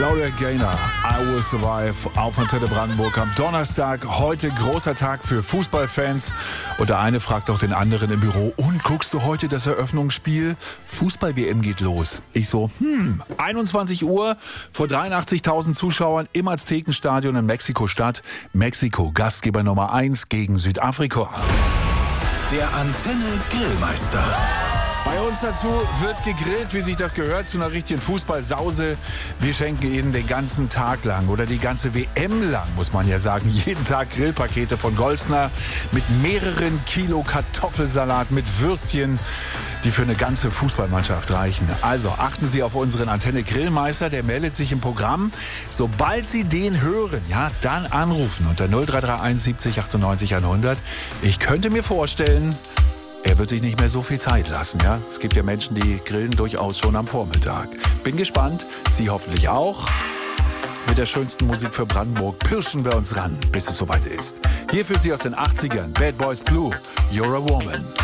Gloria Gaynor, I Will Survive auf Antenne Brandenburg am Donnerstag. Heute großer Tag für Fußballfans. Und der eine fragt auch den anderen im Büro, und guckst du heute das Eröffnungsspiel? Fußball-WM geht los. Ich so, 21 Uhr vor 83.000 Zuschauern im Aztekenstadion in Mexiko-Stadt. Mexiko, Gastgeber Nummer 1 gegen Südafrika. Der Antenne Grillmeister. Bei uns dazu wird gegrillt, wie sich das gehört, zu einer richtigen Fußballsause. Wir schenken Ihnen den ganzen Tag lang oder die ganze WM lang, muss man ja sagen, jeden Tag Grillpakete von Golsner mit mehreren Kilo Kartoffelsalat, mit Würstchen, die für eine ganze Fußballmannschaft reichen. Also achten Sie auf unseren Antenne Grillmeister, der meldet sich im Programm. Sobald Sie den hören, ja, dann anrufen unter 0331 70 98 100. Ich könnte mir vorstellen, er wird sich nicht mehr so viel Zeit lassen, ja? Es gibt ja Menschen, die grillen durchaus schon am Vormittag. Bin gespannt, Sie hoffentlich auch. Mit der schönsten Musik für Brandenburg pirschen wir uns ran, bis es soweit ist. Hier für Sie aus den 80ern, Bad Boys Blue, You're a Woman.